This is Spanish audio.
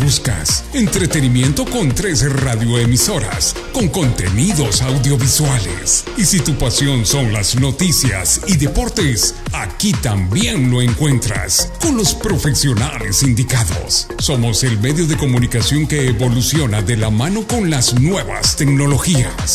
buscas. Entretenimiento con 3 radioemisoras, con contenidos audiovisuales. Y si tu pasión son las noticias y deportes, aquí también lo encuentras, con los profesionales indicados. Somos el medio de comunicación que evoluciona de la mano con las nuevas tecnologías.